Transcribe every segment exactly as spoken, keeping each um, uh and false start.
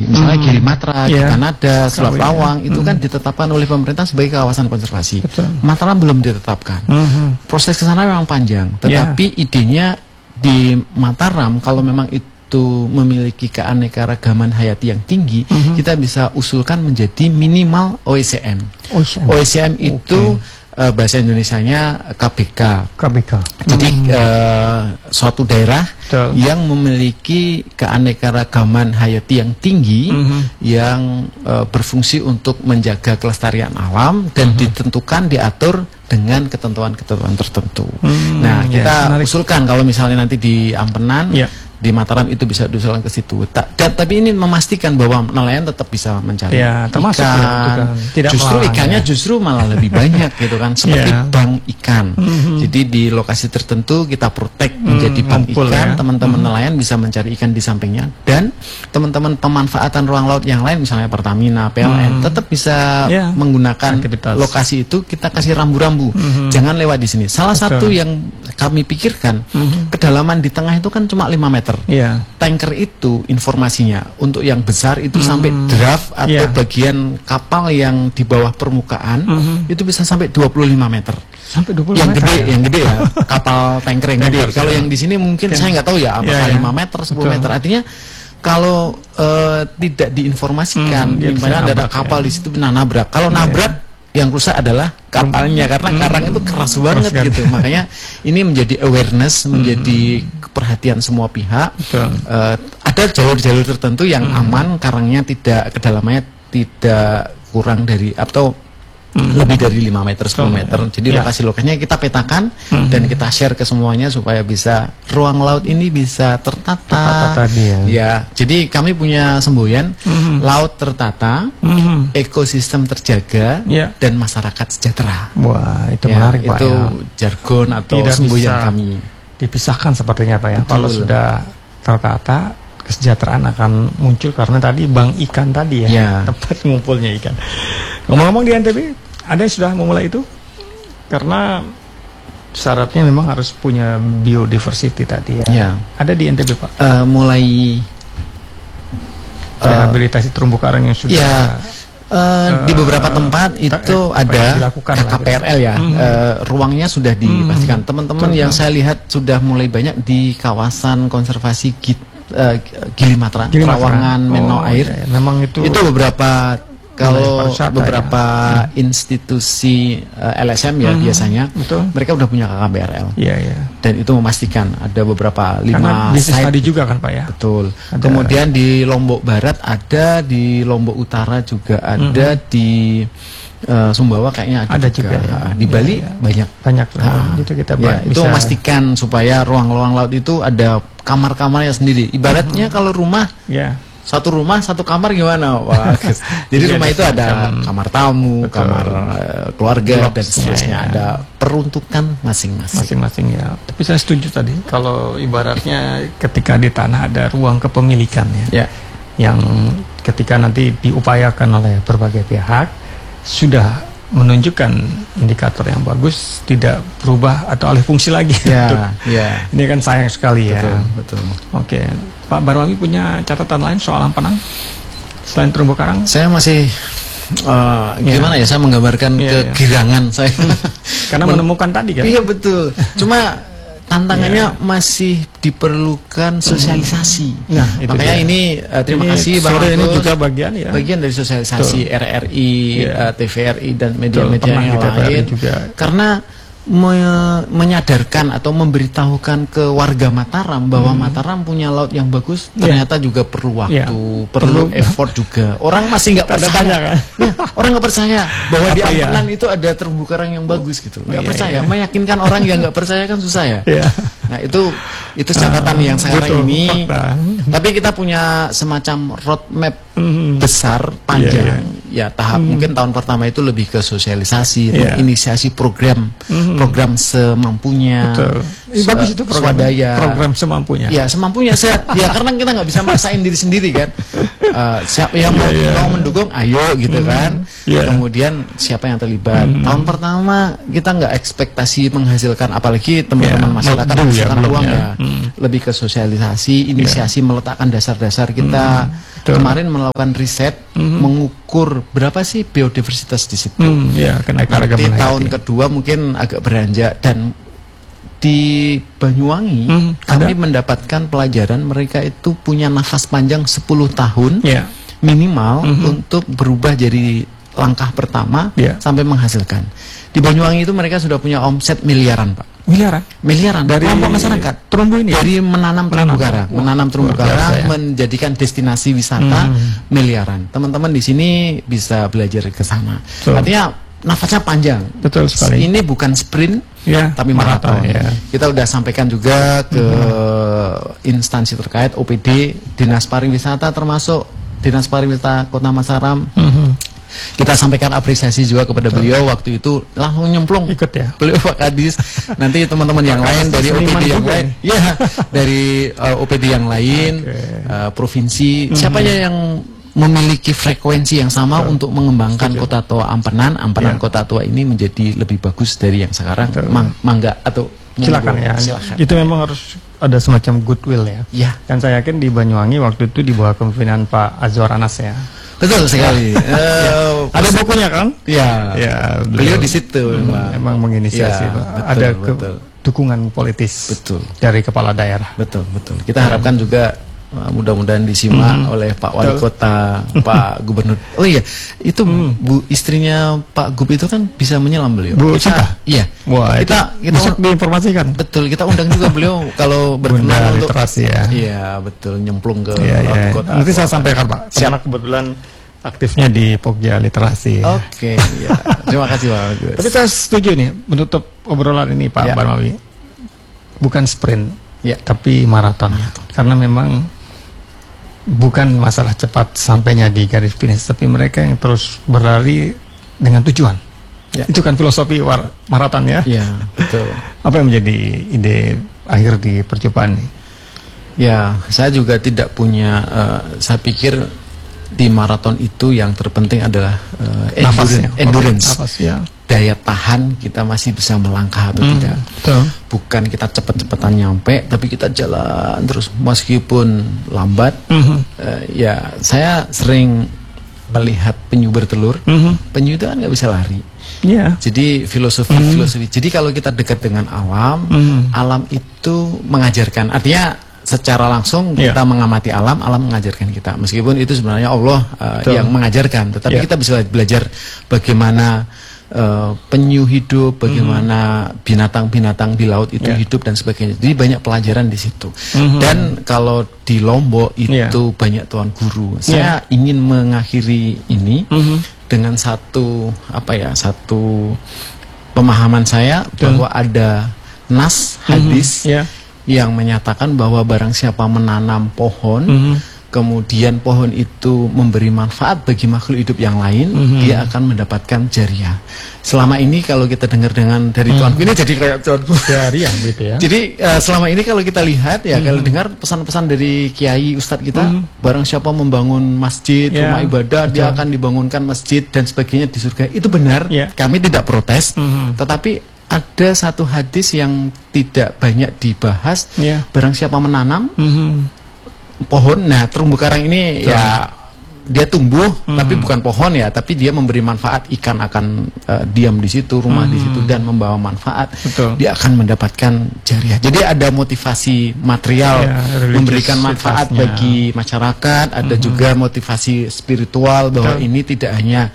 misalnya Hmm. Gilimatra, Yeah. Kanada, Selat Sawit, Lawang ya. itu Hmm. kan ditetapkan oleh pemerintah sebagai kawasan konservasi. Betul. Mataram belum ditetapkan. Hmm. Proses ke sana memang panjang, tetapi idenya di Mataram kalau memang itu memiliki keanekaragaman hayati yang tinggi, Mhm. kita bisa usulkan menjadi minimal O E C M. O E C M. O E C M itu eh, bahasa Indonesianya K B K. K B K. Jadi eh, suatu daerah Betul. yang memiliki keanekaragaman hayati yang tinggi, Mhm. yang eh, berfungsi untuk menjaga kelestarian alam dan ditentukan diatur dengan ketentuan-ketentuan tertentu. Hmm, Nah, ya, kita menarik. usulkan kalau misalnya nanti di Ampenan, Ya. di Mataram itu bisa diusulkan ke situ. Ta dan, tapi ini memastikan bahwa nelayan tetap bisa mencari Ya, termasuk ya, ikan. itu kan. Tidak Justru melawan, ikannya ya. justru malah lebih banyak gitu kan, seperti Ya. bank ikan. Mhm. Jadi di lokasi tertentu kita protek menjadi bank ngumpul ikan, ya. teman-teman Mhm. nelayan bisa mencari ikan di sampingnya, dan teman-teman pemanfaatan ruang laut yang lain misalnya Pertamina, P L N Hmm. tetap bisa Ya. menggunakan Aktivitas. lokasi itu. Kita kasih rambu-rambu, Mhm. jangan lewat di sini. Salah Betul. satu yang kami pikirkan, Mhm. kedalaman di tengah itu kan cuma lima meter. Iya. Tanker itu informasinya untuk yang besar itu Hmm. sampai draft atau Iya. bagian kapal yang di bawah permukaan Mhm. itu bisa sampai dua puluh lima meter. Sampai dua puluh Yang meter. gede, ya? yang gede ya, kapal tanker yang gede. Tanker, Kalau ya. yang di sini mungkin Mungkin. saya nggak tahu ya, apakah Iya, iya. lima meter, sepuluh Betul. meter. Artinya kalau eh, tidak diinformasikan, Hmm, dia bisa misalnya ada nabrak, kapal ya. di situ nah nabrak. Kalau Iya. nabrak yang rusak adalah kapalnya karena Hmm. karang itu keras banget Keras kan. gitu. Makanya ini menjadi awareness, menjadi perhatian semua pihak. Betul. Eh, ada jalur-jalur tertentu yang Hmm. aman, karangnya tidak, kedalamannya tidak kurang dari atau lebih dari lima meter, sepuluh meter. Jadi Ya. lokasi-lokasinya kita petakan Hmm. dan kita share ke semuanya supaya bisa ruang laut ini bisa tertata. Tertata tadi ya. Ya, jadi kami punya semboyan Mhm. laut tertata, Mhm. ekosistem terjaga, Ya. dan masyarakat sejahtera. Wah, itu Ya, menarik Pak itu ya. jargon atau Tidak semboyan bisa kami. Dipisahkan sepertinya Pak ya. Betul. Kalau sudah tertata, kesejahteraan akan muncul karena tadi bank ikan tadi ya, Ya. tempat ngumpulnya ikan. Ngomong-ngomong di N T B, ada yang sudah memulai itu? Karena syaratnya memang harus punya biodiversity tadi ya. Ya. Ada di N T B Pak. Eh, mulai eh, Rehabilitasi terumbu karang yang sudah. ya eh, di beberapa tempat eh, itu apa yang ada dilakukan lah, K P R L ya, Mhm. eh, ruangnya sudah dipastikan. Teman-teman Betul, yang betul. saya lihat sudah mulai banyak di kawasan konservasi Git, eh, Gilimatra, Gilimatra. Terawangan, Meno Oh, Air. iya, memang itu. Itu beberapa kalau pariwisata beberapa institusi eh, L S M ya Mhm. biasanya Betul. mereka udah punya K K P R L Iya, iya. dan itu memastikan ada beberapa Karena lima bisnis site. tadi juga kan Pak ya. Betul. Ada- Kemudian di Lombok Barat ada, di Lombok Utara juga ada, di eh, Sumbawa kayaknya ada, Ada juga, ya. Ah, di Bali Iya, iya. banyak. Banyak lah. Ah, Itu kita ya, ba- itu bisa memastikan supaya ruang-ruang laut itu ada kamar-kamarnya sendiri. Ibaratnya kalau rumah ya. satu rumah satu kamar gimana? Wah, guys. Jadi Iya, rumah ada itu ada semacam- kamar tamu, Betul. kamar eh, keluarga dan Blocks-nya, seterusnya, ya. ada peruntukan masing-masing. Masing-masing ya. Tapi saya setuju tadi kalau ibaratnya ketika di tanah ada ruang kepemilikan ya, Ya. yang ketika nanti diupayakan oleh berbagai pihak sudah menunjukkan indikator yang bagus, tidak berubah atau alih fungsi lagi. Ya, ya. Ini kan sayang sekali ya. Betul, betul. Oke, Pak Barwawi punya catatan lain soal Ampenang selain terumbu karang? Saya masih eh, gimana ya, saya menggambarkan Iya, iya. kegirangan saya. Karena Men- menemukan tadi kan. Iya betul. Cuma tantangannya masih diperlukan sosialisasi. Nah, itu Makanya dia. ini eh, terima Ini kasih Bang sore ini Agus. juga bagian ya. Bagian dari sosialisasi R R I, Iya. eh, T V R I dan Betul, media-media pernah yang di T V R I lain. juga. Karena me- menyadarkan atau memberitahukan ke warga Mataram bahwa Mataram punya laut yang bagus, Iya. ternyata juga perlu waktu, Iya. perlu Perlu- effort juga. Orang masih nggak Tanda percaya, tanya kan? Ya, orang nggak percaya bahwa di Apa ya? Ampenan itu ada terumbu karang yang bagus gitu. Nggak Iya, percaya, iya. meyakinkan orang yang nggak percaya kan susah ya. Iya. Nah itu itu catatan yang sekarang betul, ini. fakta. Tapi kita punya semacam roadmap Mhm. besar panjang. Ya tahap mungkin tahun pertama itu lebih ke sosialisasi, Iya. inisiasi program, Mhm. program semampunya. Betul. Eh, bagus itu program, swadaya. program semampunya. Ya semampunya saya. Ya karena kita nggak bisa maksain diri sendiri kan. Eh, siapa yang mau, Iya, iya. mau mendukung, ayo gitu kan. Iya. Kemudian siapa yang terlibat. Mhm. Tahun pertama kita nggak ekspektasi menghasilkan, apalagi teman-teman Ya, masyarakat belum ya, menghasilkan belum uang ya. ya. Mhm. Lebih ke sosialisasi, inisiasi, meletakkan dasar-dasar kita Betul. kemarin melakukan riset mm-hmm. mengukur berapa sih biodiversitas di situ. Mm, ya, Nanti tahun kedua mungkin agak beranjak, dan di Banyuwangi mm, kami ada? mendapatkan pelajaran mereka itu punya nafas panjang sepuluh tahun yeah. minimal mm-hmm. untuk berubah jadi langkah pertama yeah. sampai menghasilkan. Di Banyuwangi itu mereka sudah punya omset miliaran, Pak. Miliaran? Miliaran. Dari kelompok masyarakat. Terumbu ini? Dari menanam terumbu karang. Wow. Menanam terumbu karang, ya. menjadikan destinasi wisata hmm. miliaran. Teman-teman di sini bisa belajar ke sana. So. Artinya nafasnya panjang. Betul sekali. Ini bukan sprint, ya, tapi maraton. Ya. Kita udah sampaikan juga ke hmm. instansi terkait, O P D, Dinas Pariwisata termasuk Dinas Pariwisata Kota Mataram. Hmm. Kita sampaikan apresiasi juga kepada Betul. beliau waktu itu, langsung nyemplung ikut ya beliau Pak Kadis. Nanti teman-teman yang lain dari O P D yang lain ya dari uh, O P D yang lain okay. uh, provinsi mm-hmm. siapa ya yang memiliki frekuensi yang sama Betul. untuk mengembangkan Betul. Kota Tua Ampenan Ampenan yeah. Kota Tua ini menjadi lebih bagus dari yang sekarang. Mang, mangga atau silakan ya silakan. Itu memang harus ada semacam goodwill ya. Ya. Dan saya yakin di Banyuwangi waktu itu di bawah kepemimpinan Pak Azwar Anas ya. Betul sekali. uh, ada bukunya kan? Ya. Ya. Beliau di situ memang, memang menginisiasi. Ya, betul, ada ke, betul. dukungan politis. Betul. Dari kepala daerah. Betul betul. Kita ya. harapkan juga uh, mudah-mudahan disimak hmm. oleh Pak Wali betul. Kota, Pak Gubernur. Oh iya, itu hmm. Bu istrinya Pak Gub itu kan bisa menyelam beliau. Bu Sinta? Iya. Wah, kita kita bisa diinformasikan. Betul. Kita undang juga beliau kalau berkenan untuk literasi ya. Iya betul, nyemplung ke ya, ya. kota. Nanti saya sampaikan Pak. Karena kebetulan aktifnya di Pogja Literasi. Oke, okay, ya. Terima kasih Pak. Tapi saya setuju nih menutup obrolan ini Pak ya. Barmawi. Bukan sprint, ya. tapi maraton. maraton. Karena memang bukan masalah cepat sampainya di garis finish, tapi mereka yang terus berlari dengan tujuan. Ya. Itu kan filosofi war maraton ya. Iya, betul. Apa yang menjadi ide akhir di percobaan ini? Ya, saya juga tidak punya. Uh, saya pikir di maraton itu yang terpenting adalah uh, endurance, endurance. Nafas, ya. Daya tahan kita masih bisa melangkah atau hmm, tidak. Betul. Bukan kita cepet-cepetan nyampe, tapi kita jalan terus meskipun lambat. Mm-hmm. uh, ya, saya sering melihat penyu bertelur. Mm-hmm. Penyu itu kan nggak bisa lari. Yeah. Jadi filosofi mm-hmm. filosofi. Jadi kalau kita dekat dengan alam, mm-hmm. alam itu mengajarkan. Artinya secara langsung kita yeah. mengamati alam, alam mengajarkan kita. Meskipun itu sebenarnya Allah uh, yang mengajarkan, tetapi yeah. kita bisa belajar bagaimana uh, penyu hidup, bagaimana binatang-binatang mm-hmm. di laut itu yeah. hidup dan sebagainya. Jadi banyak pelajaran di situ. Mm-hmm. Dan kalau di Lombok itu yeah. banyak tuan guru. Saya yeah. ingin mengakhiri ini mm-hmm. dengan satu apa ya, satu pemahaman saya Betul. bahwa ada nas hadis. Mm-hmm. yeah. yang menyatakan bahwa barang siapa menanam pohon, mm-hmm. kemudian pohon itu memberi manfaat bagi makhluk hidup yang lain, mm-hmm. dia akan mendapatkan jariah. Selama ini kalau kita dengar dengan dari mm-hmm. tuanku ini jadi kayak tuanku jariah gitu ya. Jadi uh, selama ini kalau kita lihat ya, mm-hmm. kalau dengar pesan-pesan dari kiai ustadz kita, mm-hmm. barang siapa membangun masjid, yeah. rumah ibadah, Betul. dia akan dibangunkan masjid dan sebagainya di surga. Itu benar, yeah. kami tidak protes, mm-hmm. tetapi ada satu hadis yang tidak banyak dibahas. Yeah. Barang siapa menanam mm-hmm. pohon, nah terumbu karang ini so. ya dia tumbuh, mm-hmm. tapi bukan pohon ya, tapi dia memberi manfaat. Ikan akan uh, diam di situ, rumah mm-hmm. di situ dan membawa manfaat. Betul. Dia akan mendapatkan jariah. Jadi ada motivasi material yeah, memberikan manfaat bagi masyarakat. Ada mm-hmm. juga motivasi spiritual bahwa Betul. ini tidak hanya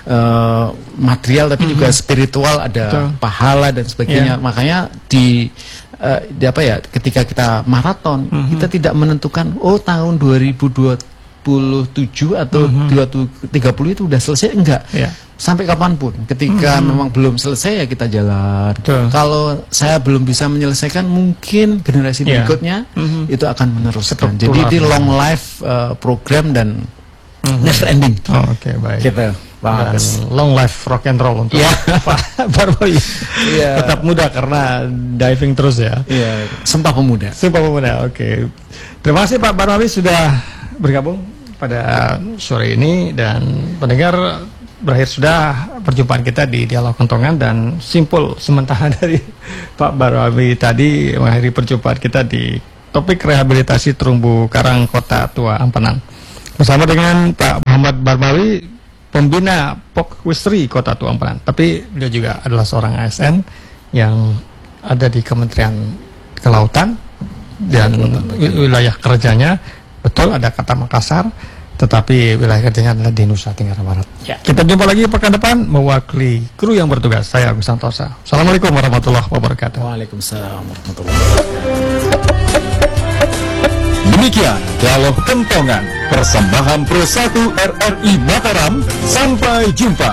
uh, material tapi mm-hmm. juga spiritual, ada Betul. pahala dan sebagainya. Yeah. Makanya di uh, di apa ya, ketika kita maraton, mm-hmm. kita tidak menentukan oh tahun dua ribu dua puluh tujuh atau mm-hmm. dua puluh tiga puluh itu udah selesai, enggak. Yeah. Sampai kapanpun, ketika mm-hmm. memang belum selesai ya kita jalan. Betul. Kalau saya belum bisa menyelesaikan, mungkin generasi yeah. berikutnya mm-hmm. itu akan meneruskan. Jadi ini long life uh, program dan mm-hmm. never ending. Oh, Oke, okay, baik. Gitu. Dan long life rock and roll untuk yeah. Pak Barmawi. Yeah. Tetap muda karena diving terus ya. Iya, yeah. Sumpah Pemuda. Sumpah Pemuda. Oke. Okay. Terima kasih Pak Barmawi sudah bergabung pada sore ini, dan pendengar, berakhir sudah perjumpaan kita di Dialog Kentongan, dan simpul sementara dari Pak Barmawi tadi mengakhiri perjumpaan kita di topik rehabilitasi terumbu karang Kota Tua Ampenan. bersama dengan Pak Muhammad Barmawi, pembina Pokwistri Kota Tuampran. Tapi dia juga adalah seorang A S N yang ada di Kementerian Kelautan dan wilayah kerjanya betul ada kata Makassar, tetapi wilayah kerjanya adalah di Nusa Tenggara Barat. Ya. Kita jumpa lagi pekan depan mewakili kru yang bertugas. Saya Agus Santosa. Assalamualaikum warahmatullahi wabarakatuh. Waalaikumsalam warahmatullahi wabarakatuh. Demikian Dialog Kentongan, persembahan Pro satu R R I Mataram. Sampai jumpa.